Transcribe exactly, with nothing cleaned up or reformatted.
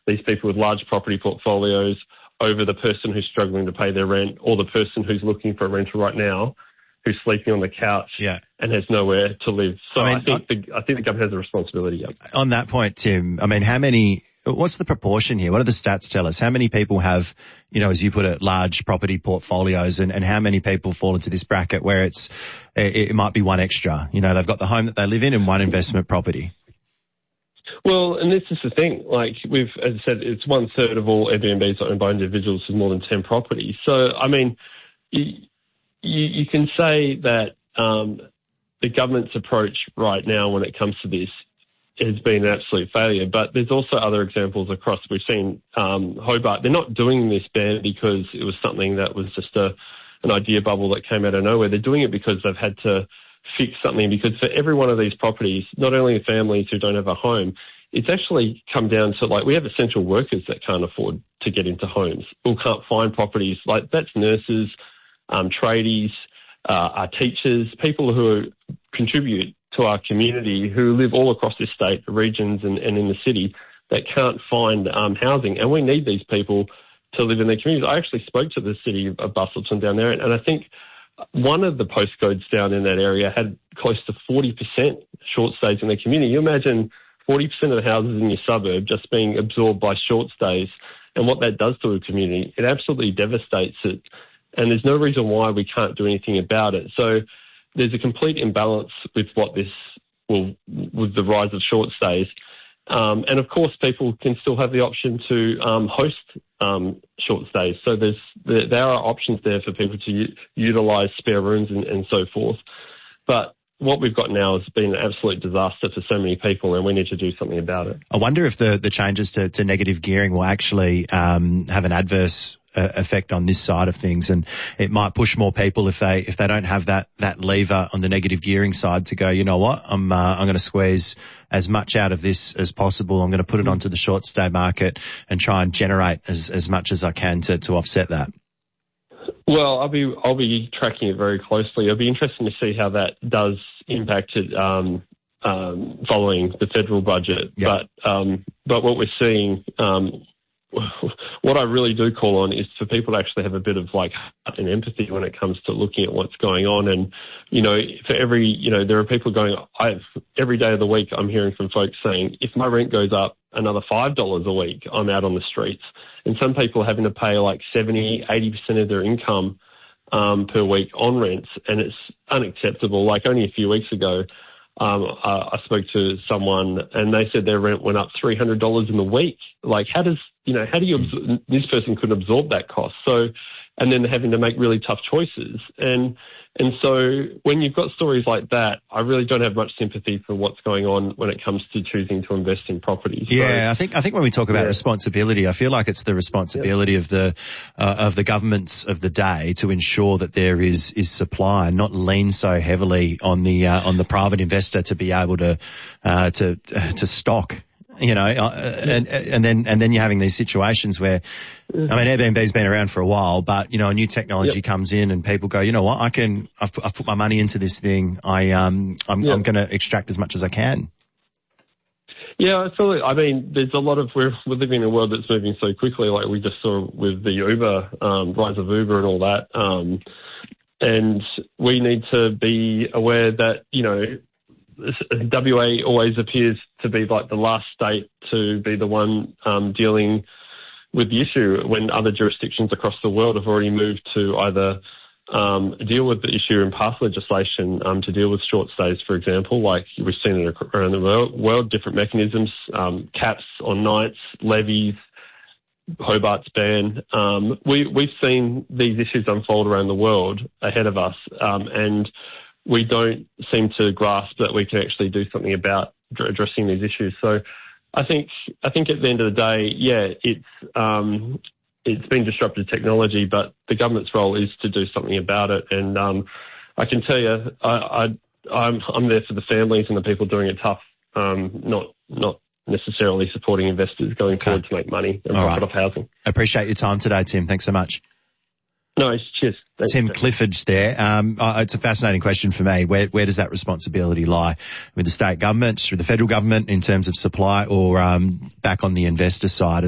these people with large property portfolios over the person who's struggling to pay their rent, or the person who's looking for a rental right now, who's sleeping on the couch yeah. and has nowhere to live. So I, mean, I think I, the I think the government has a responsibility. Yeah. On that point, Tim, I mean, how many? What's the proportion here? What do the stats tell us? How many people have, you know, as you put it, large property portfolios, and, and how many people fall into this bracket where it's it, it might be one extra? You know, they've got the home that they live in and one investment property. Well, and this is the thing, like we've, as I said, it's one third of all Airbnbs are owned by individuals with more than ten properties. So, I mean, you, you, you can say that um, the government's approach right now when it comes to this has been an absolute failure, but there's also other examples across. We've seen um, Hobart, they're not doing this ban because it was something that was just a, an idea bubble that came out of nowhere. They're doing it because they've had to fix something, because for every one of these properties, not only the families who don't have a home, it's actually come down to, like, we have essential workers that can't afford to get into homes or can't find properties. Like, that's nurses, um, tradies, uh, our teachers, people who contribute to our community, who live all across this state, regions and, and in the city, that can't find um, housing. And we need these people to live in their communities. I actually spoke to the city of Busselton down there, and I think one of the postcodes down in that area had close to forty percent short stays in their community. You imagine forty percent of the houses in your suburb just being absorbed by short stays, and what that does to a community. It absolutely devastates it, and there's no reason why we can't do anything about it. So there's a complete imbalance with what this will, with the rise of short stays. Um, and of course, people can still have the option to um, host um, short stays. So there's there, there are options there for people to u- utilise spare rooms and, and so forth. But what we've got now has been an absolute disaster for so many people, and we need to do something about it. I wonder if the, the changes to, to negative gearing will actually um, have an adverse uh, effect on this side of things, and it might push more people if they if they don't have that that lever on the negative gearing side to go, you know what, I'm uh, I'm going to squeeze as much out of this as possible. I'm going to put it onto the short stay market and try and generate as as much as I can to to offset that. Well, I'll be I'll be tracking it very closely. It'll be interesting to see how that does impact it um, um, following the federal budget. Yep. But um, but what we're seeing, um, what I really do call on is for people to actually have a bit of like heart and empathy when it comes to looking at what's going on. And you know, for every you know, there are people going. I've every day of the week I'm hearing from folks saying, if my rent goes up another five dollars a week, I'm out on the streets. And some people are having to pay like seventy, eighty percent of their income um, per week on rents, and it's unacceptable. Like only a few weeks ago, um, I, I spoke to someone and they said their rent went up three hundred dollars in the week. Like how does, you know, how do you, absor- this person couldn't absorb that cost. So, and then having to make really tough choices. And, and so when you've got stories like that, I really don't have much sympathy for what's going on when it comes to choosing to invest in property. Yeah, so, I think I think when we talk about yeah. responsibility, I feel like it's the responsibility yeah. of the uh, of the governments of the day to ensure that there is is supply, and not lean so heavily on the uh, on the private investor to be able to uh, to uh, to stock. You know, uh, and and then and then you're having these situations where, I mean, Airbnb's been around for a while, but you know, a new technology yep. comes in and people go, you know what, I can, I've, I've put my money into this thing. I um, I'm, yep. I'm going to extract as much as I can. Yeah, absolutely. I mean, there's a lot of we're we're living in a world that's moving so quickly, like we just saw with the Uber um, rise of Uber and all that, um, and we need to be aware that you know. W A always appears to be like the last state to be the one um, dealing with the issue when other jurisdictions across the world have already moved to either um, deal with the issue and pass legislation um, to deal with short stays, for example, like we've seen it around the world, world different mechanisms, um, caps on nights, levies, Hobart's ban. Um, we, we've seen these issues unfold around the world ahead of us, um, and we don't seem to grasp that we can actually do something about addressing these issues. So I think I think at the end of the day, yeah, it's um, it's been disrupted technology, but the government's role is to do something about it. And um, I can tell you, I, I, I'm I'm there for the families and the people doing it tough, um, not not necessarily supporting investors going okay. forward to make money and All profit right. off housing. I appreciate your time today, Tim. Thanks so much. No, cheers. Thanks. Tim Clifford's there. Um, uh, it's a fascinating question for me. Where, where does that responsibility lie? With the state government, with the federal government in terms of supply, or um, back on the investor side?